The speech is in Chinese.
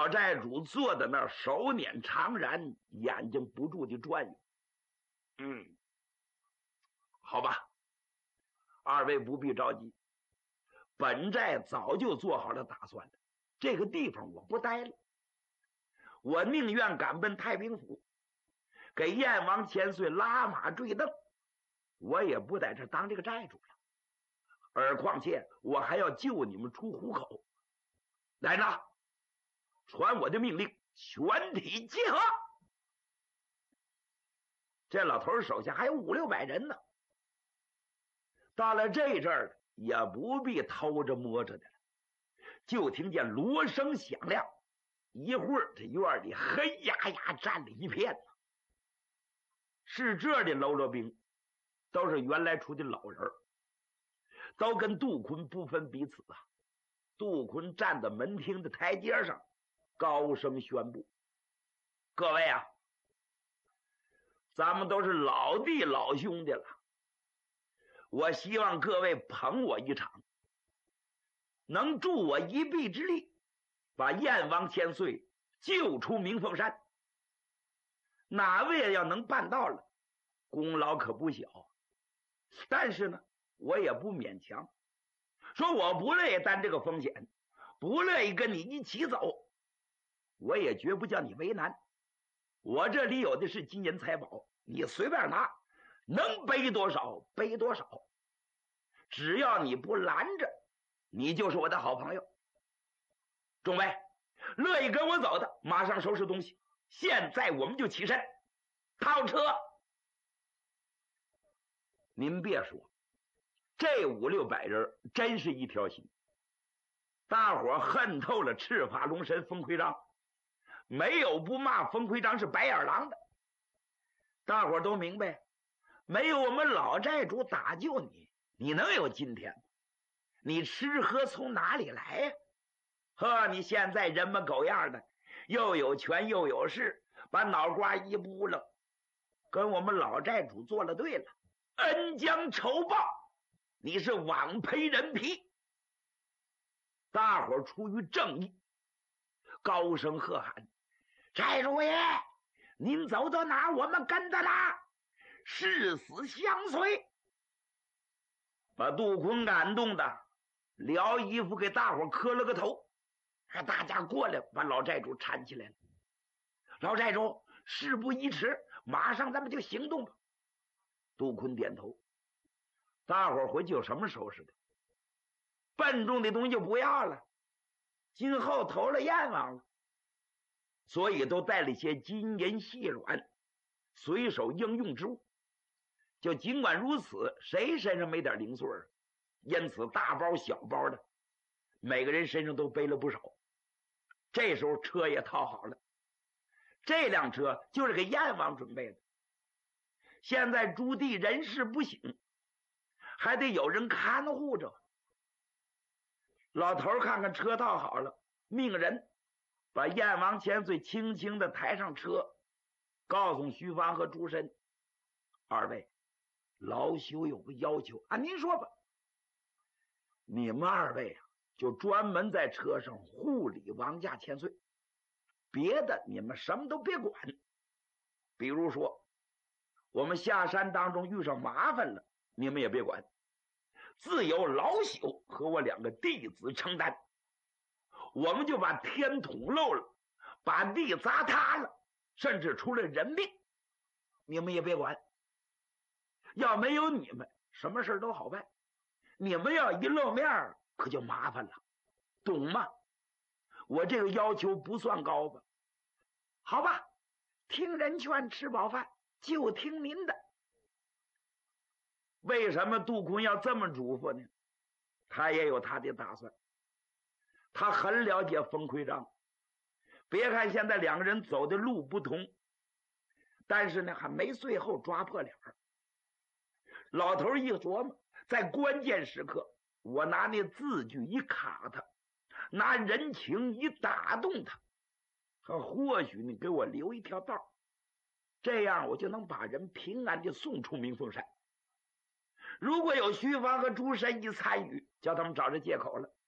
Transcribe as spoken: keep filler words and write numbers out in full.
老寨主坐在那儿，手捻长髯，眼睛不住地转悠。嗯，好吧，二位不必着急，本寨早就做好了打算了，这个地方我不待了，我宁愿赶奔太平府，给燕王千岁拉马坠镫，我也不在这当这个寨主了。而况且我还要救你们出虎口。来人，传我的命令，全体集合。这老头手下还有五六百人呢。到了这阵儿，也不必偷着摸着的了，就听见锣声响亮，一会儿这院里黑压压站了一片。是这的喽啰兵都是原来出的老人，都跟杜坤不分彼此啊。杜坤站在门厅的台阶上，高声宣布：各位啊，咱们都是老弟老兄弟了，我希望各位捧我一场，能助我一臂之力，把燕王千岁救出鸣凤山。哪位要能办到了，功劳可不小。但是呢，我也不勉强，说我不乐意担这个风险，不乐意跟你一起走，我也绝不叫你为难。我这里有的是金银财宝，你随便拿，能背多少背多少，只要你不拦着，你就是我的好朋友。众位乐意跟我走的，马上收拾东西，现在我们就起身套车。您别说，这五六百人真是一条心，大伙恨透了赤发龙神封奎章，没有不骂封奎章是白眼狼的。大伙都明白，没有我们老寨主打救你，你能有今天吗？你吃喝从哪里来呀？呵，你现在人模狗样的，又有权又有势，把脑瓜一扑棱，跟我们老寨主做了对了，恩将仇报，你是枉赔人皮。大伙出于正义，高声喝喊：寨主爷，您走到哪我们跟到哪，誓死相随。把杜坤感动的撩衣服给大伙磕了个头，大家过来把老寨主搀起来了。老寨主，事不宜迟，马上咱们就行动吧。杜坤点头。大伙回去有什么收拾的？笨重的东西就不要了，今后投了燕王了，所以都带了一些金银细软，随手应用之物。就尽管如此，谁身上没点零碎儿？因此大包小包的，每个人身上都背了不少。这时候车也套好了，这辆车就是给燕王准备的。现在朱棣人事不省，还得有人看护着。老头看看车套好了，命人把燕王千岁轻轻的抬上车，告诉徐芳和朱深：二位，老朽有个要求啊，您说吧。你们二位啊，就专门在车上护理王家千岁，别的你们什么都别管。比如说我们下山当中遇上麻烦了，你们也别管，自有老朽和我两个弟子承担。我们就把天捅漏了，把地砸塌了，甚至出了人命，你们也别管。要没有你们，什么事都好办，你们要一露面可就麻烦了，懂吗？我这个要求不算高吧？好吧，听人劝，吃饱饭，就听您的。为什么杜坤要这么嘱咐呢？他也有他的打算。他很了解封奎章，别看现在两个人走的路不同，但是呢还没最后抓破脸。老头一琢磨，在关键时刻我拿那字句一卡他，拿人情一打动他，他或许你给我留一条道，这样我就能把人平安地送出鸣凤山。如果有徐芳和朱深一参与，叫他们找着借口了，